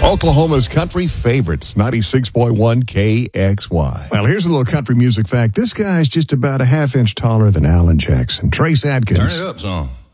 Oklahoma's country favorites, 96.1 KXY. Well, here's a little country music fact. This guy's just about a half-inch taller than Alan Jackson. Trace Adkins. Turn it up, son.